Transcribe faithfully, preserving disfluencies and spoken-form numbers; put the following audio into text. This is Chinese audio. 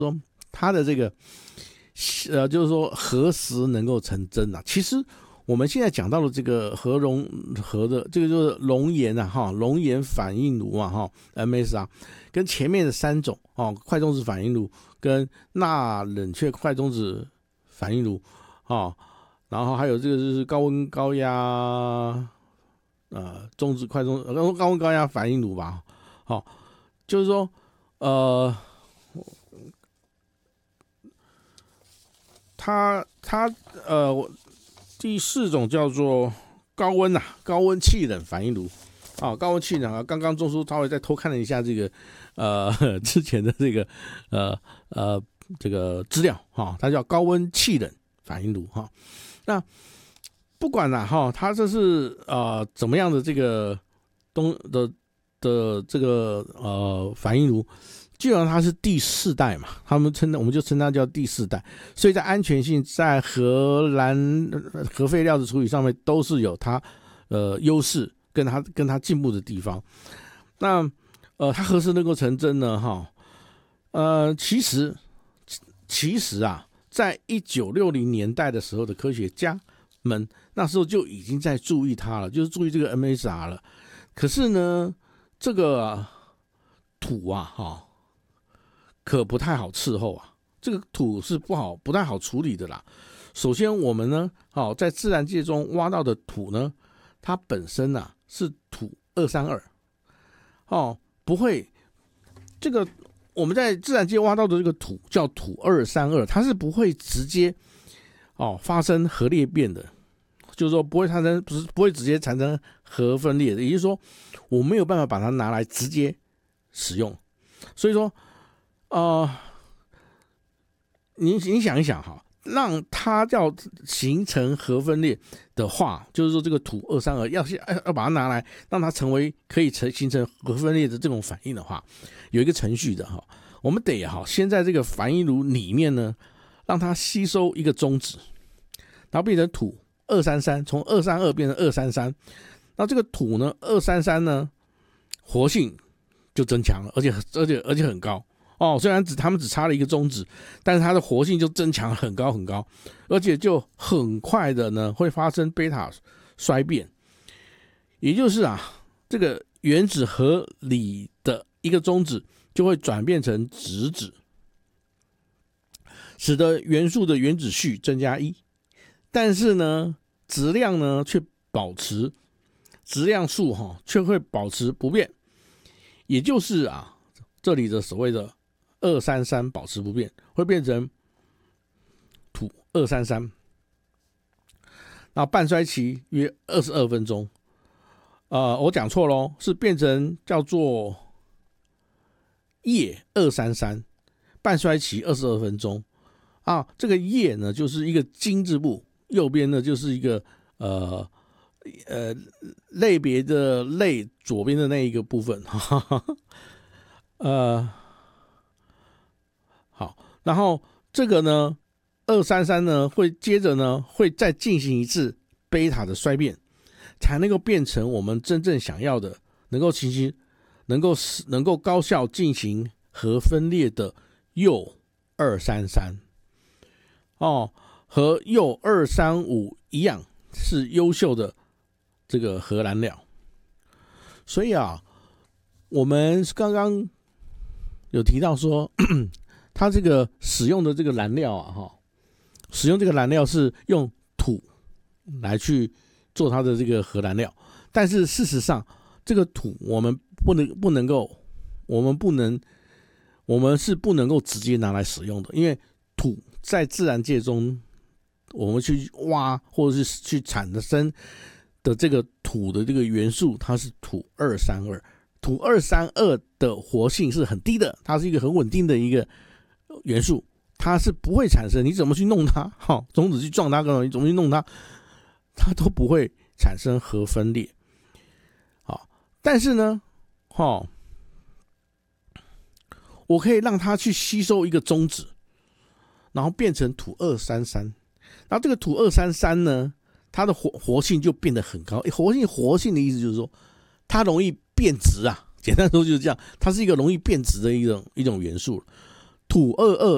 它的这个呃，就是说何时能够成真啊？其实我们现在讲到的这个核融合的这个就是熔岩啊，哈，熔岩反应炉啊，哈 ，M S R， 跟前面的三种哦，快中子反应炉跟钠冷却快中子反应炉，哦，然后还有这个就是高温高压呃中子快中呃高温高压反应炉吧，好、哦，就是说呃。它它呃第四种叫做高温啊，高温气冷反应炉啊，高温气冷啊。刚刚中枢稍微再偷看了一下这个呃之前的这个呃呃这个资料哈、啊，它叫高温气冷反应炉哈、啊。那不管啦哈，它这是呃怎么样的这个东的的这个呃反应炉。基本上它是第四代嘛，他们称我们就称它叫第四代，所以在安全性、在核燃核废料的处理上面都是有它呃优势，跟它跟它进步的地方。那呃，它何时能够成真呢？哈，呃，其实其实啊，在一九六零年代的时候的科学家们那时候就已经在注意它了，就是注意这个 M S R 了。可是呢，这个土啊，哈。可不太好伺候啊，这个土是不好不太好处理的啦。首先我们呢，哦，在自然界中挖到的土呢，它本身啊是土二三二，哦，不会，这个我们在自然界挖到的这个土叫土二三二，它是不会直接哦发生核裂变的，就是说不会产生不是不会直接产生核分裂的，也就是说我没有办法把它拿来直接使用，所以说。呃，你你想一想哈，让它要形成核分裂的话，就是说这个土二三二要要把它拿来让它成为可以成形成核分裂的这种反应的话，有一个程序的哈，我们得哈先在这个反应炉里面呢，让它吸收一个中子，然后变成土二三三，从二三二变成二三三，那这个土呢二三三呢活性就增强了，而且而且而且很高。哦，虽然只他们只差了一个中子，但是它的活性就增强很高很高，而且就很快的呢会发生贝塔衰变，也就是啊，这个原子核里的一个中子就会转变成质子，使得元素的原子序增加一，但是呢，质量呢却保持质量数哈、哦、却会保持不变，也就是啊，这里的所谓的二三三保持不变，会变成土二三三，那半衰期约二十二分钟。呃，我讲错咯，是变成叫做液二三三，半衰期二十二分钟啊。这个液呢，就是一个金字部，右边呢就是一个呃呃类别的类左边的那一个部分，哈哈呃。好，然后这个呢，二三三呢会接着呢会再进行一次贝塔的衰变，才能够变成我们真正想要的，能够进行能够能够高效进行核分裂的铀二三三，哦，和铀二三五一样是优秀的这个核燃料。所以啊，我们刚刚有提到说。它这个使用的这个燃料啊，哈，使用这个燃料是用土来去做它的这个核燃料，但是事实上，这个土我们不能不能够，我们不能，我们是不能够直接拿来使用的，因为土在自然界中，我们去挖或者是去产生的这个土的这个元素，它是土二三二，土二三二的活性是很低的，它是一个很稳定的一个。元素它是不会产生，你怎么去弄它？好，中子去撞它，你怎么去弄它？它都不会产生核分裂。好，但是呢，好，我可以让它去吸收一个中子，然后变成土二三三。然后这个土二三三呢，它的活活性就变得很高。活性活性的意思就是说，它容易变质啊。简单说就是这样，它是一个容易变质的一种一种元素。土二二